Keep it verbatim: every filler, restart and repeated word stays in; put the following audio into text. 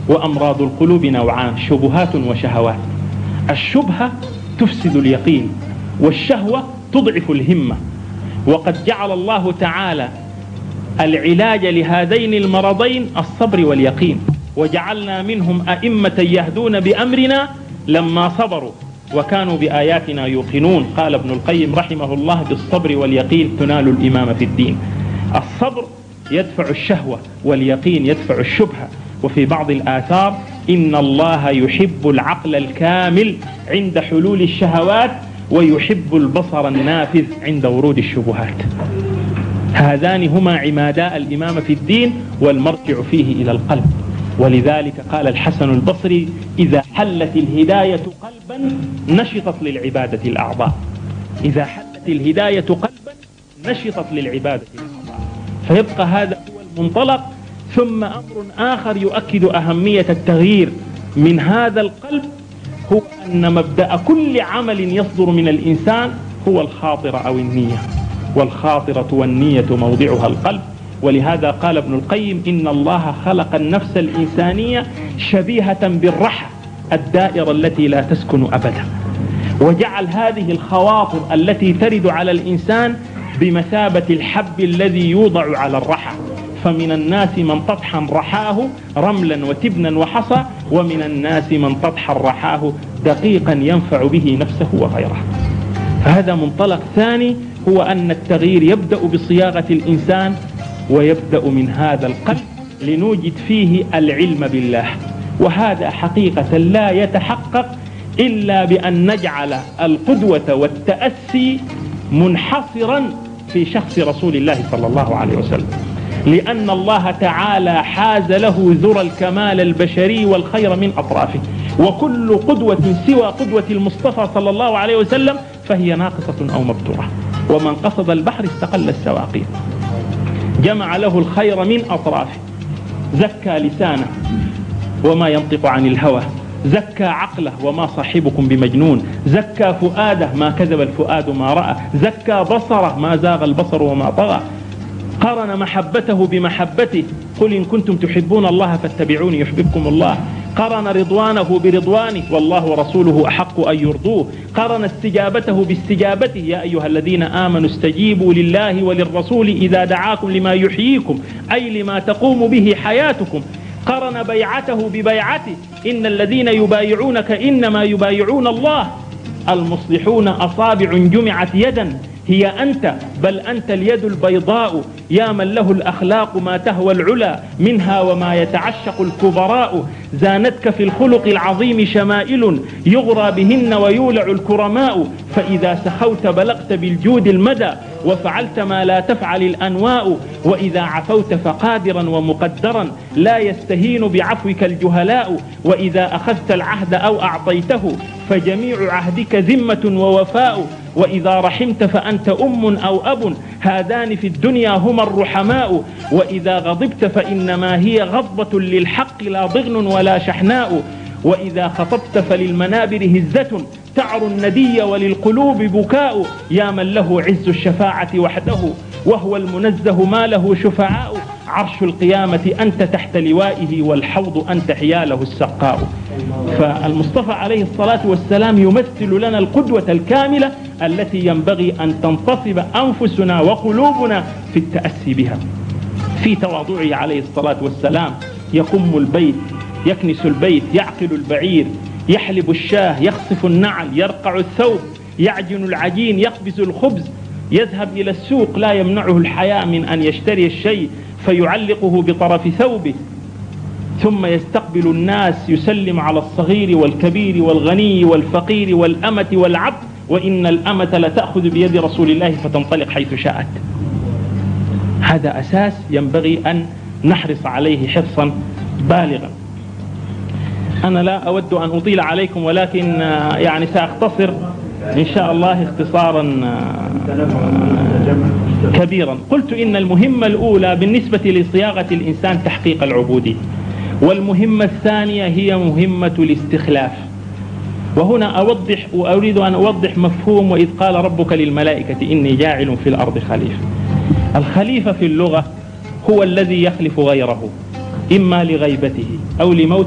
وأمراض القلوب نوعان: شبهات وشهوات. الشبهة تفسد اليقين، والشهوة تضعف الهمة. وقد جعل الله تعالى العلاج لهذين المرضين الصبر واليقين، وجعلنا منهم أئمة يهدون بأمرنا لما صبروا وكانوا بآياتنا يوقنون. قال ابن القيم رحمه الله: بالصبر واليقين تنال الإمامة في الدين. الصبر يدفع الشهوة، واليقين يدفع الشبهة. وفي بعض الآثار: إن الله يحب العقل الكامل عند حلول الشهوات، ويحب البصر النافذ عند ورود الشبهات. هذان هما عمادا الإمامة في الدين، والمرجع فيه إلى القلب. ولذلك قال الحسن البصري: إذا حلت الهداية قلبا نشطت للعبادة الأعضاء. إذا حلت الهداية قلبا نشطت للعبادة الأعضاء. فيبقى هذا هو المنطلق. ثم أمر آخر يؤكد أهمية التغيير من هذا القلب، هو أن مبدأ كل عمل يصدر من الإنسان هو الخاطرة أو النية، والخاطرة والنية موضعها القلب. ولهذا قال ابن القيم: إن الله خلق النفس الإنسانية شبيهة بالرحى الدائرة التي لا تسكن أبدا، وجعل هذه الخواطر التي ترد على الإنسان بمثابة الحب الذي يوضع على الرحى. فمن الناس من تطحن رحاه رملا وتبنا وحصى، ومن الناس من تطحن رحاه دقيقا ينفع به نفسه وغيره. فهذا منطلق ثاني، هو أن التغيير يبدأ بصياغة الإنسان، ويبدأ من هذا القلب لنوجد فيه العلم بالله. وهذا حقيقة لا يتحقق إلا بأن نجعل القدوة والتأسي منحصرا في شخص رسول الله صلى الله عليه وسلم، لأن الله تعالى حاز له ذرى الكمال البشري والخير من أطرافه، وكل قدوة سوى قدوة المصطفى صلى الله عليه وسلم فهي ناقصة أو مبتورة. ومن قصد البحر استقل السواقي، جمع له الخير من أطرافه، زكى لسانه وما ينطق عن الهوى، زكى عقله وما صاحبكم بمجنون، زكى فؤاده ما كذب الفؤاد ما رأى، زكى بصره ما زاغ البصر وما طغى، قرن محبته بمحبته، قل إن كنتم تحبون الله فاتبعوني يحببكم الله، قرن رضوانه برضوانه والله ورسوله أحق أن يرضوه، قرن استجابته باستجابته يا أيها الذين آمنوا استجيبوا لله وللرسول إذا دعاكم لما يحييكم أي لما تقوم به حياتكم، قرن بيعته ببيعته إن الذين يبايعونك إنما يبايعون الله، المصلحون أصابع جمعت يدا هي أنت بل أنت اليد البيضاء، يا من له الأخلاق ما تهوى العلا منها وما يتعشق الكبراء، زانتك في الخلق العظيم شمائل يغرى بهن ويولع الكرماء، فإذا سخوت بلغت بالجود المدى وفعلت ما لا تفعل الأنواء، وإذا عفوت فقادرا ومقدرا لا يستهين بعفوك الجهلاء، وإذا أخذت العهد أو أعطيته فجميع عهدك ذمة ووفاء، وإذا رحمت فأنت أم أو أب هذان في الدنيا هما الرحماء، وإذا غضبت فإنما هي غضبة للحق لا ضغن ولا شحناء، وإذا خطبت فللمنابر هزة تعر الندي وللقلوب بكاء، يا من له عز الشفاعة وحده وهو المنزه ما له شفعاء، عرش القيامة أنت تحت لوائه والحوض أنت حياله السقاء. فالمصطفى عليه الصلاة والسلام يمثل لنا القدوة الكاملة التي ينبغي أن تنتصب أنفسنا وقلوبنا في التأسي بها. في تواضعه عليه الصلاة والسلام يقم البيت، يكنس البيت، يعقل البعير، يحلب الشاه، يخصف النعل، يرقع الثوب، يعجن العجين، يخبز الخبز، يذهب إلى السوق لا يمنعه الحياء من أن يشتري الشيء فيعلقه بطرف ثوبه، ثم يستقبل الناس يسلم على الصغير والكبير والغني والفقير والأمة والعبد، وإن الأمة لتأخذ بيد رسول الله فتنطلق حيث شاءت. هذا أساس ينبغي أن نحرص عليه حرصا بالغا. أنا لا أود أن أطيل عليكم، ولكن يعني سأختصر إن شاء الله اختصارا كبيرا. قلت إن المهمة الأولى بالنسبة لصياغة الإنسان تحقيق العبودية، والمهمة الثانية هي مهمة الاستخلاف. وهنا أوضح وأريد أن أوضح مفهوم وإذ قال ربك للملائكة إني جاعل في الأرض خليفة. الخليفة في اللغة هو الذي يخلف غيره إما لغيبته أو لموت